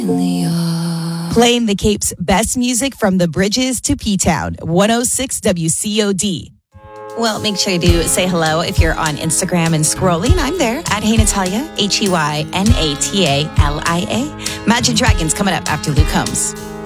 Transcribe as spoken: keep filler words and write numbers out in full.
Playing the Cape's best music from the bridges to P-Town, one oh six W C O D. Well, make sure to say hello if you're on Instagram and scrolling. I'm there at Hey Natalia, H E Y N A T A L I A. Imagine Dragons coming up after Luke Combs.